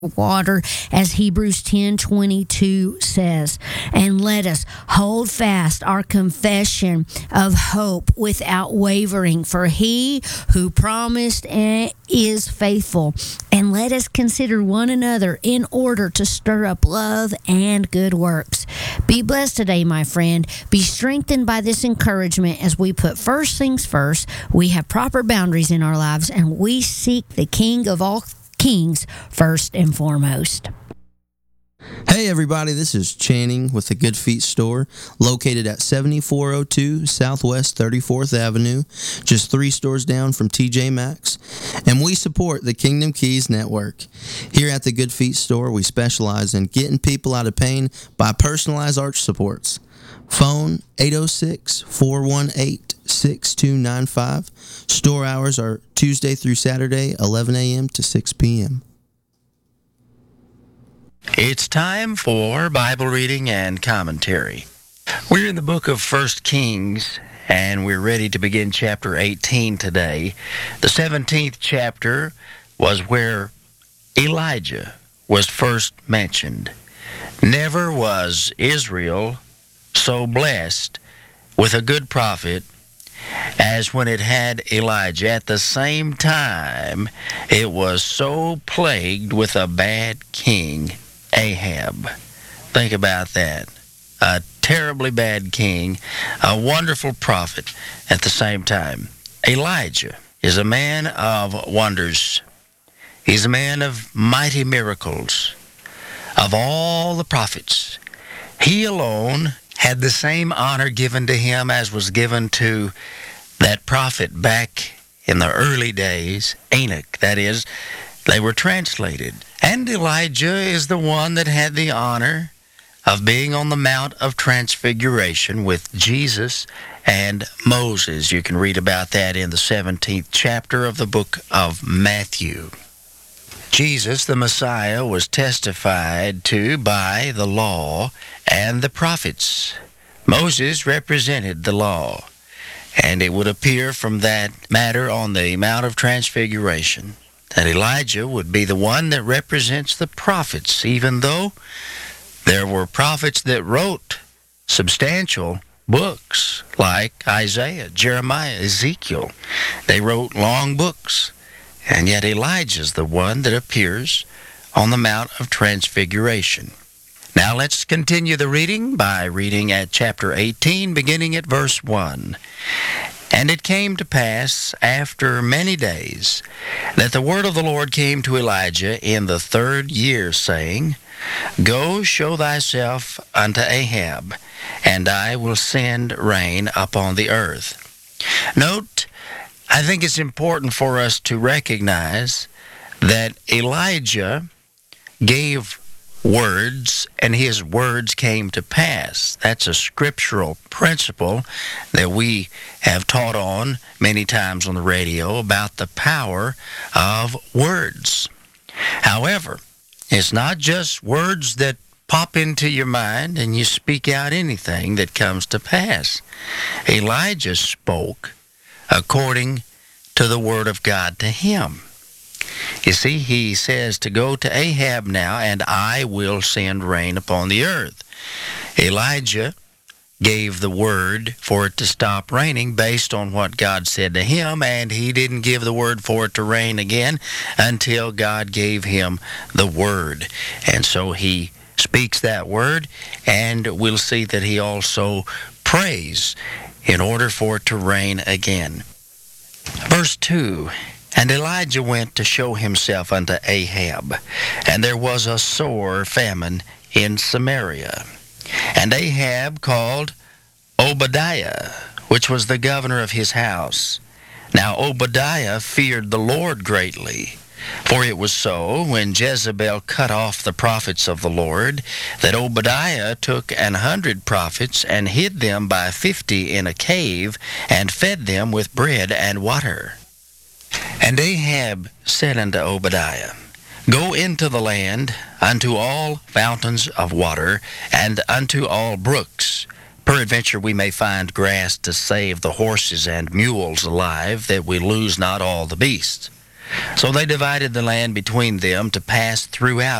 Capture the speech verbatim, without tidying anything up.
water, as Hebrews ten twenty-two says. And let us hold fast our confession of hope without wavering, for he who promised is faithful. And let us consider one another in order to stir up love and good works. Be blessed today, my friend. Be strengthened by this encouragement as we put first things first. We have proper boundaries in our lives, and we seek the King of all Kings first and foremost. Hey everybody, this is Channing with the Good Feet Store, located at seventy-four oh two Southwest thirty-fourth Avenue, just three stores down from T J Maxx, and we support the Kingdom Keys Network. Here at the Good Feet Store, we specialize in getting people out of pain by personalized arch supports. Phone eight oh six, four one eight, six two nine five. Store hours are Tuesday through Saturday, eleven a.m. to six p.m. It's time for Bible reading and commentary. We're in the book of First Kings, and we're ready to begin chapter eighteen today. The seventeenth chapter was where Elijah was first mentioned. Never was Israel so blessed with a good prophet as when it had Elijah. At the same time, it was so plagued with a bad king, Ahab. Think about that. A terribly bad king, a wonderful prophet at the same time. Elijah is a man of wonders. He's a man of mighty miracles. Of all the prophets, he alone had the same honor given to him as was given to that prophet back in the early days, Enoch. That is, they were translated. And Elijah is the one that had the honor of being on the Mount of Transfiguration with Jesus and Moses. You can read about that in the seventeenth chapter of the book of Matthew. Jesus, the Messiah, was testified to by the law and the prophets. Moses represented the law, and it would appear from that matter on the Mount of Transfiguration that Elijah would be the one that represents the prophets, even though there were prophets that wrote substantial books like Isaiah, Jeremiah, Ezekiel. They wrote long books, and yet Elijah's the one that appears on the Mount of Transfiguration. Now let's continue the reading by reading at chapter eighteen, beginning at verse one. And it came to pass after many days that the word of the Lord came to Elijah in the third year, saying, Go, show thyself unto Ahab, and I will send rain upon the earth. Note, I think it's important for us to recognize that Elijah gave words, and his words came to pass. That's a scriptural principle that we have taught on many times on the radio about the power of words. However, it's not just words that pop into your mind and you speak out anything that comes to pass. Elijah spoke according to the word of God to him. You see, he says to go to Ahab now, and I will send rain upon the earth. Elijah gave the word for it to stop raining based on what God said to him, and he didn't give the word for it to rain again until God gave him the word. And so he speaks that word, and we'll see that he also prays in order for it to rain again. Verse two, And Elijah went to show himself unto Ahab, and there was a sore famine in Samaria. And Ahab called Obadiah, which was the governor of his house. Now Obadiah feared the Lord greatly, for it was so, when Jezebel cut off the prophets of the Lord, that Obadiah took an hundred prophets, and hid them by fifty in a cave, and fed them with bread and water. And Ahab said unto Obadiah, Go into the land, unto all fountains of water, and unto all brooks. Peradventure we may find grass to save the horses and mules alive, that we lose not all the beasts. So they divided the land between them to pass throughout